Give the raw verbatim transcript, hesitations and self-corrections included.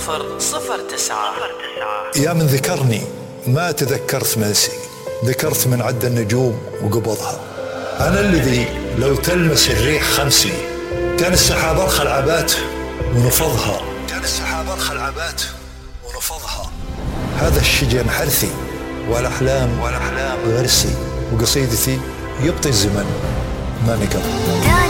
صفر صفر تسعة. يا من ذكرني ما تذكرت منسي، ذكرت من عد النجوم وقبضها. أنا الذي لو تلمس الريح خمسي، كان السحاب أرخى العبات ونفضها، كان السحاب أرخى العبات ونفضها. هذا الشجن حرثي والأحلام والأحلام غرسي، وقصيدتي يبطي الزمن ما نقضها.